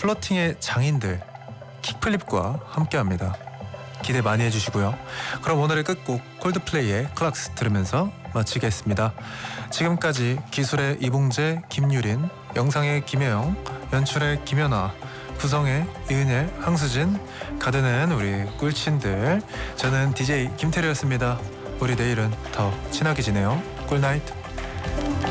플러팅의 장인들 킥플립과 함께합니다. 기대 많이 해주시고요. 그럼 오늘의 끝곡 콜드플레이의 클락스 들으면서 마치겠습니다. 지금까지 기술의 이봉재, 김유린, 영상의 김혜영, 연출의 김연아, 구성의 이은혜, 황수진, 가드는 우리 꿀친들. 저는 DJ 김태리였습니다. 우리 내일은 더 친하게 지내요. 굿나잇.